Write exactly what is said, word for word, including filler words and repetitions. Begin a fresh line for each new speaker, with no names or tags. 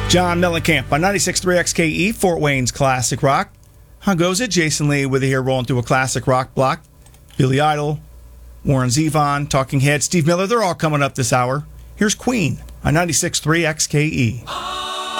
John Mellencamp on ninety-six point three X K E, Fort Wayne's Classic Rock. How goes it? Jason Lee with you here rolling through a classic rock block. Billy Idol, Warren Zevon, Talking Heads, Steve Miller, they're all coming up this hour. Here's Queen on ninety-six point three X K E.